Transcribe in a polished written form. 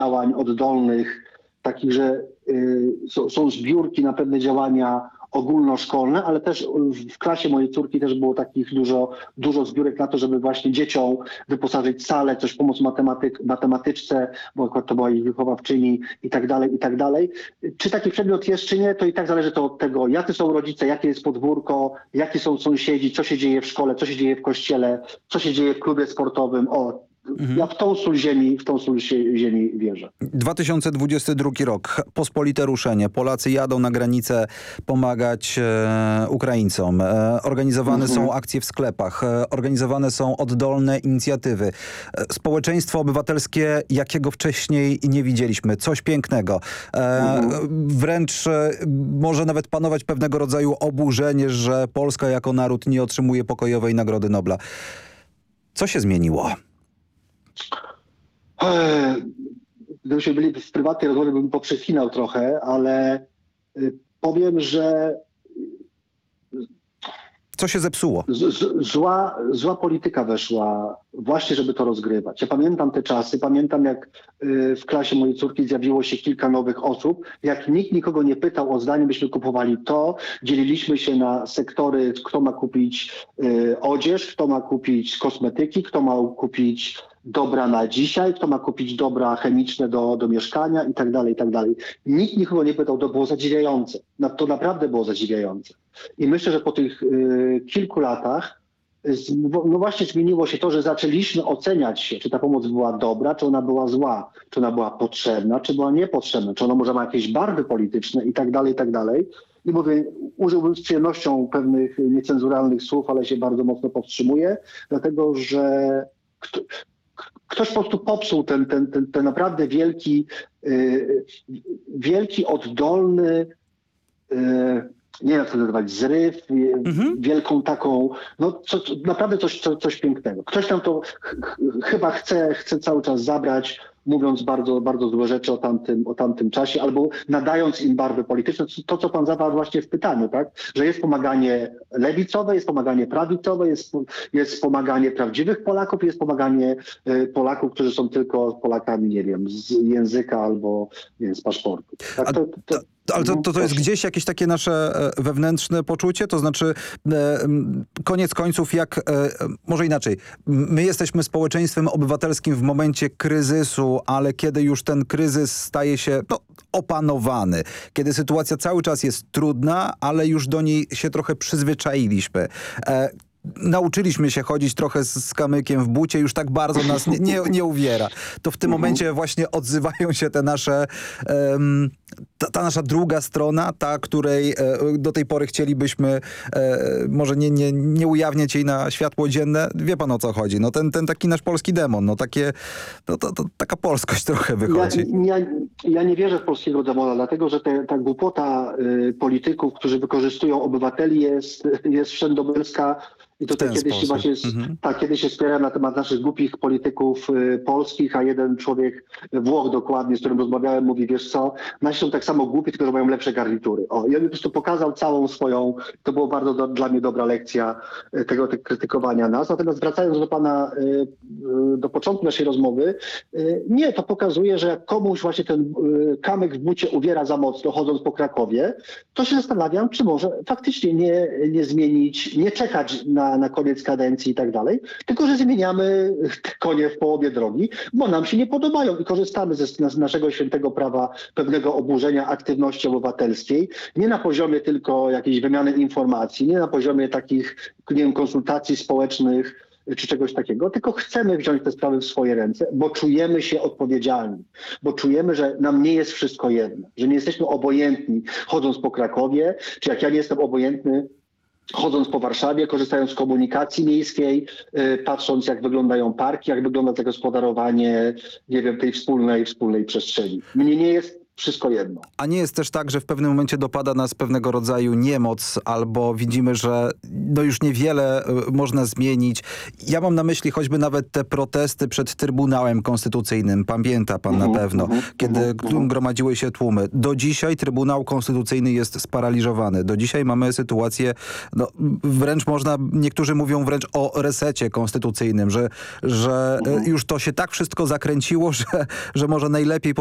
działań oddolnych, takich, że są zbiórki na pewne działania ogólnoszkolne, ale też w klasie mojej córki też było takich dużo zbiórek na to, żeby właśnie dzieciom wyposażyć salę, coś pomóc matematyczce, bo akurat to była ich wychowawczyni i tak dalej, i tak dalej. Czy taki przedmiot jest, czy nie, to i tak zależy to od tego, jacy są rodzice, jakie jest podwórko, jacy są sąsiedzi, co się dzieje w szkole, co się dzieje w kościele, co się dzieje w klubie sportowym. Ja w tą sól ziemi wierzę. 2022 rok. Pospolite ruszenie. Polacy jadą na granicę pomagać Ukraińcom. Organizowane są akcje w sklepach. Organizowane są oddolne inicjatywy. Społeczeństwo obywatelskie, jakiego wcześniej nie widzieliśmy. Coś pięknego. Wręcz może nawet panować pewnego rodzaju oburzenie, że Polska jako naród nie otrzymuje pokojowej Nagrody Nobla. Co się zmieniło? Gdybyśmy byli w prywatnej rozmowie, bym poprzecinał trochę, ale powiem, że co się zepsuło? Zła polityka weszła właśnie, żeby to rozgrywać. Ja pamiętam te czasy, pamiętam jak w klasie mojej córki zjawiło się kilka nowych osób. Jak nikt nikogo nie pytał o zdanie, byśmy kupowali to, dzieliliśmy się na sektory, kto ma kupić odzież, kto ma kupić kosmetyki, kto ma kupić dobra na dzisiaj, kto ma kupić dobra chemiczne do mieszkania i tak dalej, i tak dalej. Nikt nikogo nie pytał, to było zadziwiające. To naprawdę było zadziwiające. I myślę, że po tych kilku latach no właśnie zmieniło się to, że zaczęliśmy oceniać się, czy ta pomoc była dobra, czy ona była zła, czy ona była potrzebna, czy była niepotrzebna, czy ona może ma jakieś barwy polityczne i tak dalej, i tak dalej. I mówię, użyłbym z przyjemnością pewnych niecenzuralnych słów, ale się bardzo mocno powstrzymuję, dlatego że ktoś po prostu popsuł ten naprawdę wielki, oddolny, nie wiem jak to nazywać, zryw, wielką taką, naprawdę coś pięknego. Ktoś tam to chyba chce cały czas zabrać, mówiąc bardzo, bardzo złe rzeczy o tamtym czasie, albo nadając im barwy polityczne. To, co pan zadał właśnie w pytaniu, tak? Że jest pomaganie lewicowe, jest pomaganie prawicowe, jest pomaganie prawdziwych Polaków, jest pomaganie Polaków, którzy są tylko Polakami, nie wiem, z języka albo nie wiem, z paszportu. Tak? Ale to jest gdzieś jakieś takie nasze wewnętrzne poczucie? To znaczy koniec końców może inaczej, my jesteśmy społeczeństwem obywatelskim w momencie kryzysu, ale kiedy już ten kryzys staje się opanowany, kiedy sytuacja cały czas jest trudna, ale już do niej się trochę przyzwyczailiśmy. Nauczyliśmy się chodzić trochę z kamykiem w bucie, już tak bardzo nas nie uwiera. To w tym momencie właśnie odzywają się te nasze, ta nasza druga strona, ta, której do tej pory chcielibyśmy może nie ujawniać jej na światło dzienne. Wie pan, o co chodzi. No ten taki nasz polski demon, taka polskość trochę wychodzi. Ja nie wierzę w polskiego demona, dlatego że ta głupota polityków, którzy wykorzystują obywateli jest wszędobylska. I tutaj kiedyś się wspierałem na temat naszych głupich polityków polskich, a jeden człowiek, Włoch dokładnie, z którym rozmawiałem, mówi, wiesz co, nasi są tak samo głupi, tylko że mają lepsze garnitury. I on po prostu pokazał całą swoją, to było bardzo dla mnie dobra lekcja tego krytykowania nas. Natomiast wracając do pana, do początku naszej rozmowy, nie, to pokazuje, że jak komuś właśnie ten kamyk w bucie uwiera za mocno, chodząc po Krakowie, to się zastanawiam, czy może faktycznie nie zmienić, nie czekać na koniec kadencji i tak dalej, tylko że zmieniamy konie w połowie drogi, bo nam się nie podobają i korzystamy z naszego świętego prawa pewnego oburzenia aktywności obywatelskiej, nie na poziomie tylko jakiejś wymiany informacji, nie na poziomie takich, nie wiem, konsultacji społecznych czy czegoś takiego, tylko chcemy wziąć te sprawy w swoje ręce, bo czujemy się odpowiedzialni, bo czujemy, że nam nie jest wszystko jedno, że nie jesteśmy obojętni chodząc po Krakowie, czy jak ja nie jestem obojętny chodząc po Warszawie, korzystając z komunikacji miejskiej, patrząc jak wyglądają parki, jak wygląda zagospodarowanie, nie wiem, tej wspólnej przestrzeni. Mnie nie jest wszystko jedno. A nie jest też tak, że w pewnym momencie dopada nas pewnego rodzaju niemoc, albo widzimy, że no już niewiele można zmienić. Ja mam na myśli choćby nawet te protesty przed Trybunałem Konstytucyjnym. Pamięta pan na pewno, kiedy gromadziły się tłumy. Do dzisiaj Trybunał Konstytucyjny jest sparaliżowany. Do dzisiaj mamy sytuację, no, wręcz niektórzy mówią wręcz o resecie konstytucyjnym, że już to się tak wszystko zakręciło, że może najlepiej